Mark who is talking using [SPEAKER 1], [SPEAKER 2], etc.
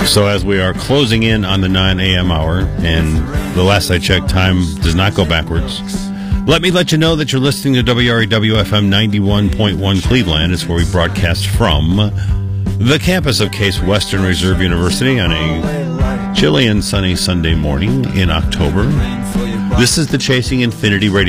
[SPEAKER 1] So as we are closing in on the 9 a.m. hour, and the last I checked, time does not go backwards, let me let you know that you're listening to WREW-FM 91.1 Cleveland. It's where we broadcast from the campus of Case Western Reserve University on a chilly and sunny Sunday morning in October. This is the Chasing Infinity Radio